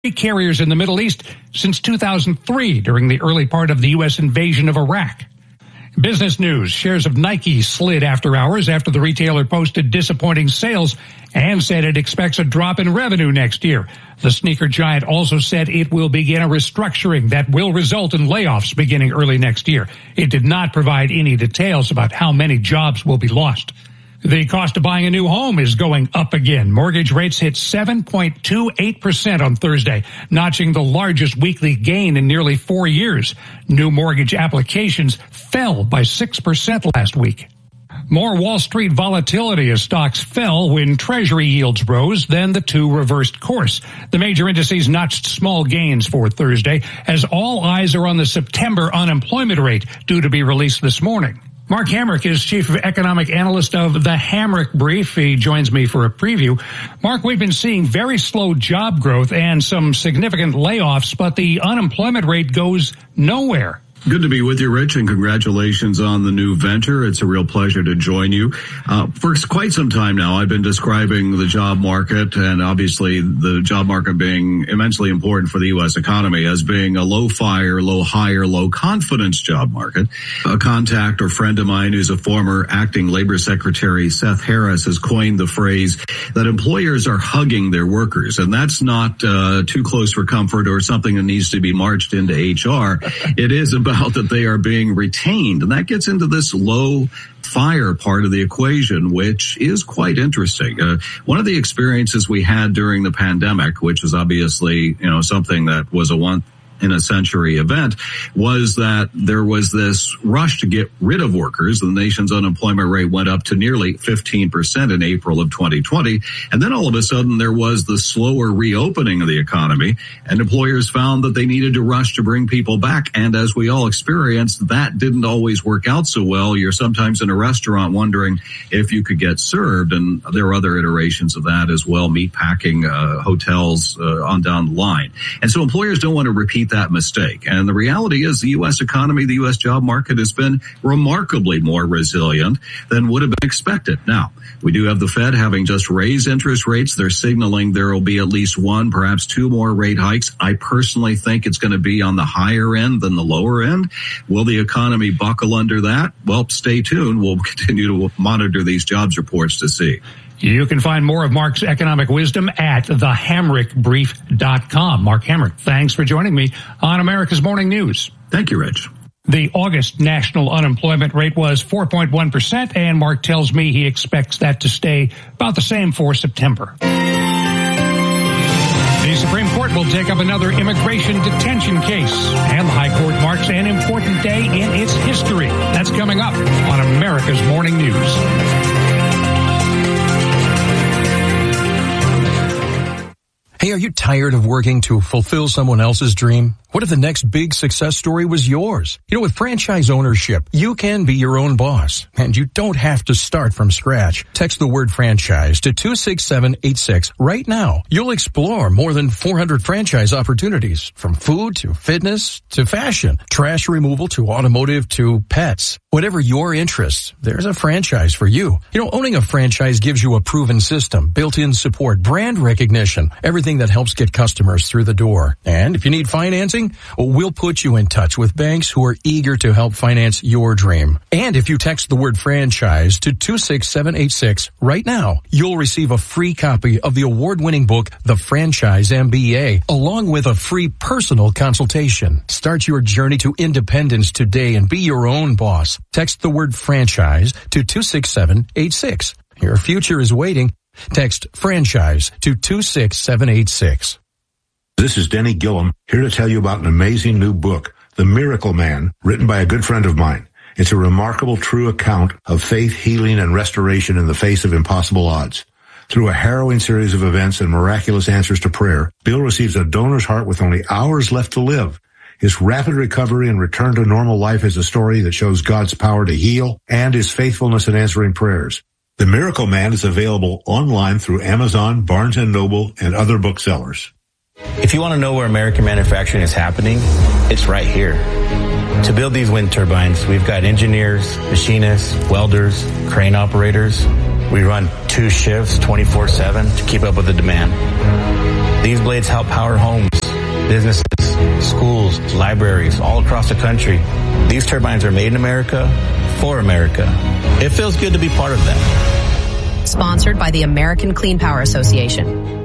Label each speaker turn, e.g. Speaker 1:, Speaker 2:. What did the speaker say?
Speaker 1: carriers in the Middle East since 2003 during the early part of the U.S. invasion of Iraq. Business news. Shares of Nike slid after hours after the retailer posted disappointing sales and said it expects a drop in revenue next year. The sneaker giant also said it will begin a restructuring that will result in layoffs beginning early next year. It did not provide any details about how many jobs will be lost. The cost of buying a new home is going up again. Mortgage rates hit 7.28% on Thursday, notching the largest weekly gain in nearly 4 years. New mortgage applications fell by 6% last week. More Wall Street volatility as stocks fell when Treasury yields rose, then the two reversed course. The major indices notched small gains for Thursday as all eyes are on the September unemployment rate due to be released this morning. Mark Hamrick is Chief of Economic Analyst of the Hamrick Brief. He joins me for a preview. Mark, we've been seeing very slow job growth and some significant layoffs, but the unemployment rate goes nowhere.
Speaker 2: Good to be with you, Rich, and congratulations on the new venture. It's a real pleasure to join you. For quite some time now, I've been describing the job market, and obviously the job market being immensely important for the U.S. economy, as being a low fire, low hire, low confidence job market. A contact or friend of mine who's a former acting labor secretary, Seth Harris, has coined the phrase that employers are hugging their workers, and that's not too close for comfort or something that needs to be marched into HR. It is about that they are being retained. And that gets into this low fire part of the equation, which is quite interesting. One of the experiences we had during the pandemic, which is obviously, something that was a once-in-a-century event, was that there was this rush to get rid of workers. The nation's unemployment rate went up to nearly 15% in April of 2020. And then all of a sudden there was the slower reopening of the economy, and employers found that they needed to rush to bring people back. And as we all experienced, that didn't always work out so well. You're sometimes in a restaurant wondering if you could get served. And there are other iterations of that as well, meatpacking, hotels, on down the line. And so employers don't want to repeat that mistake. And the reality is the U.S. economy, the U.S. job market has been remarkably more resilient than would have been expected. Now, we do have the Fed having just raised interest rates. They're signaling there will be at least one, perhaps two more rate hikes. I personally think it's going to be on the higher end than the lower end. Will the economy buckle under that? Well, stay tuned. We'll continue to monitor these jobs reports to see.
Speaker 1: You can find more of Mark's economic wisdom at thehamrickbrief.com. Mark Hamrick, thanks for joining me on America's Morning News.
Speaker 2: Thank you, Rich.
Speaker 1: The August national unemployment rate was 4.1%, and Mark tells me he expects that to stay about the same for September. The Supreme Court will take up another immigration detention case, and the High Court marks an important day in its history. That's coming up on America's Morning News.
Speaker 3: Hey, are you tired of working to fulfill someone else's dream? What if the next big success story was yours? With franchise ownership, you can be your own boss, and you don't have to start from scratch. Text the word franchise to 26786 right now. You'll explore more than 400 franchise opportunities, from food to fitness to fashion, trash removal to automotive to pets. Whatever your interests, there's a franchise for you. Owning a franchise gives you a proven system, built-in support, brand recognition, everything that helps get customers through the door. And if you need financing, we'll put you in touch with banks who are eager to help finance your dream. And if you text the word franchise to 26786 right now, you'll receive a free copy of the award-winning book, The Franchise MBA, along with a free personal consultation. Start your journey to independence today and be your own boss. Text the word franchise to 26786. Your future is waiting. Text franchise to 26786.
Speaker 4: This is Denny Gillum, here to tell you about an amazing new book, The Miracle Man, written by a good friend of mine. It's a remarkable, true account of faith, healing, and restoration in the face of impossible odds. Through a harrowing series of events and miraculous answers to prayer, Bill receives a donor's heart with only hours left to live. His rapid recovery and return to normal life is a story that shows God's power to heal and His faithfulness in answering prayers. The Miracle Man is available online through Amazon, Barnes & Noble, and other booksellers.
Speaker 5: If you want to know where American manufacturing is happening, it's right here. To build these wind turbines, we've got engineers, machinists, welders, crane operators. We run 2 shifts 24/7 to keep up with the demand. These blades help power homes, businesses, schools, libraries all across the country. These turbines are made in America for America. It feels good to be part of that.
Speaker 6: Sponsored by the American Clean Power Association.